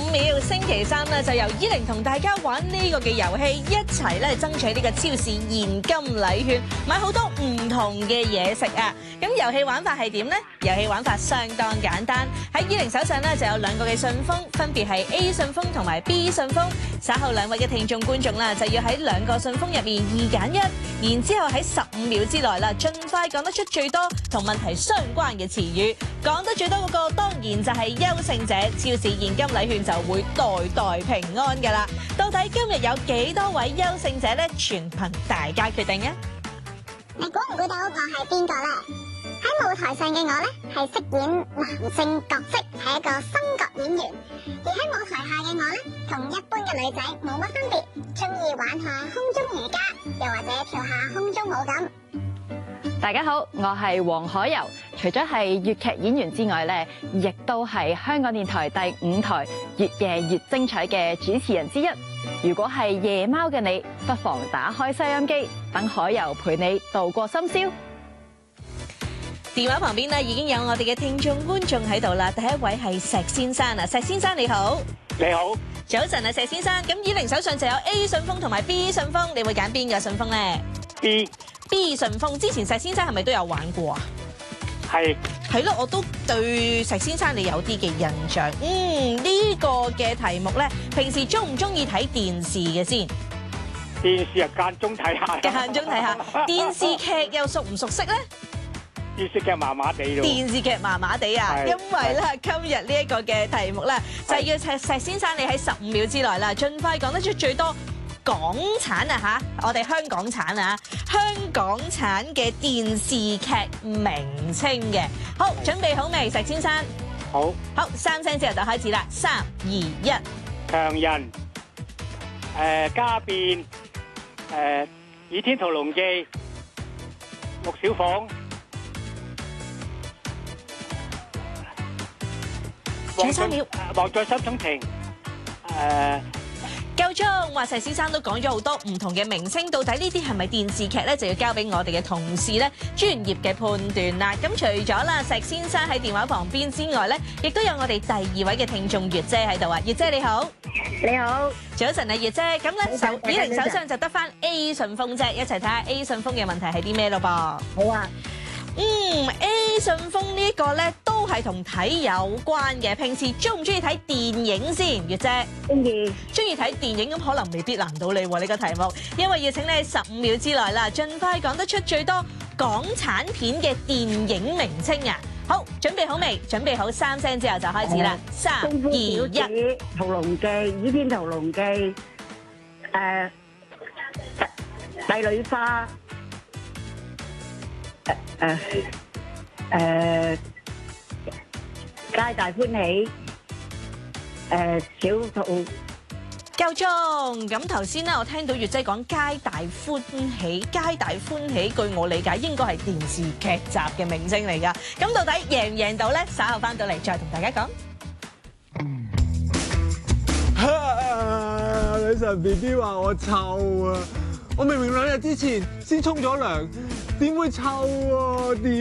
5秒，星期三咧就由依玲同大家玩呢個嘅遊戲，一齊咧爭取呢個超市現金禮券，買好多唔同嘅嘢食啊！咁遊戲玩法係點呢？遊戲玩法相當簡單，喺依玲手上咧就有兩個嘅信封，分別係 A 信封同埋 B 信封。稍後兩位嘅聽眾觀眾啦，就要喺兩個信封入面2揀1，然之後喺15秒之內啦，盡快講得出最多同問題相關嘅詞語，講得最多嗰個當然就係優勝者，超市現金禮券就會代代平安㗎啦。到底今日有幾多位優勝者呢？全憑大家決定啊！ 你估唔估到我係邊個呢？喺舞台上嘅我呢，係飾演男性角色，係一個新角演員；而喺舞台下嘅我呢，同一般嘅女仔冇乜分別，中意玩下空中瑜伽，又或者跳下空中舞咁。 大家好，我係黃海柔。除咗係粵劇演員之外咧，亦都係香港電台第5台越夜越精彩嘅主持人之一。如果係夜貓嘅你，不妨打開收音機，等海柔陪你度過深宵。 電話旁邊咧已經有我哋嘅聽眾觀眾喺度啦。第一位係石先生啊，石先生你好。 你好， 早晨啊，石先生。咁依玲手上就有 A 信封同埋 B 信封，你會揀邊個信封咧 ？B 信封。之前石先生係咪都有玩過啊？係咯，我都對石先生你有啲嘅印象。呢個嘅題目咧，平時中唔中意睇電視嘅先？ 電視啊，間中睇下。 間中睇下。電視劇又熟唔熟悉咧？ 電視劇麻麻地咯。電視劇麻麻地啊，因為咧今日呢一個嘅題目咧，就係要石先生你喺15秒之內啦，盡快講得出最多港產啊嚇，我哋香港產啊，香港產嘅電視劇名稱嘅。好，準備好未，石先生？ 好。 好，3聲之後就開始啦，3、2、1。 強人，家變，倚天屠龍記，陸小鳳。 仲有3秒。 黃在心中情。 夠鐘，話石先生都講咗好多唔同嘅明星，到底呢啲係咪電視劇咧？就要交俾我哋嘅同事咧專業嘅判斷啦。咁除咗啦石先生喺電話旁邊之外咧，亦都有我哋第2位嘅聽眾月姐喺度啊。月姐你好。 你好。 早晨啊，月姐。咁咧依玲手上就得翻 A 信封啫，一齊睇下 A 信封嘅問題係啲咩咯噃？ 好啊。 A 信封呢個咧都係同睇有關嘅。平時中唔中意睇電影先？月姐中意。 中意睇電影咁可能未必難到你喎呢個題目，因為要請你喺15秒之內啦，盡快講得出最多港產片嘅電影名稱啊！好，準備好未？準備好3聲之後就開始啦！3、2、1。 屠龍記、倚天屠龍記，帝女花。皆大歡喜，小兔。 夠鐘。咁頭先咧，我聽到月姐講皆大歡喜，皆大歡喜，據我理解應該係電視劇集嘅名稱嚟㗎。咁到底贏唔贏到咧？稍後翻到嚟再同大家講。 女神 BB 話我臭啊！我明明2日之前先沖咗涼，點會臭啊？點？